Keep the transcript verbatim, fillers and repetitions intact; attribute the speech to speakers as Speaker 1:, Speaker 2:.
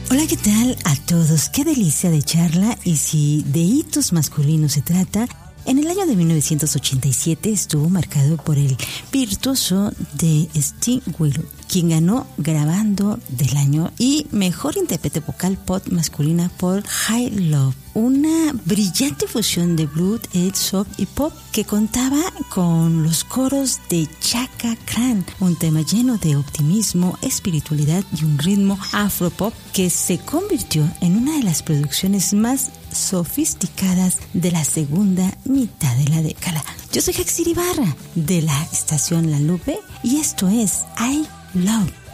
Speaker 1: Hola, ¿qué tal a todos? Qué delicia de charla, y si de hitos masculinos se trata, en el año de mil novecientos ochenta y siete estuvo marcado por el virtuoso de Steve Winwood, quien ganó grabando del año y mejor intérprete vocal pop masculina por High Love, una brillante fusión de blues, soft y pop que contaba con los coros de Chaka Khan, un tema lleno de optimismo, espiritualidad y un ritmo afropop que se convirtió en una de las producciones más sofisticadas de la segunda mitad de la década. Yo soy Jaxir Ibarra de la estación La Lupe y esto es I Love.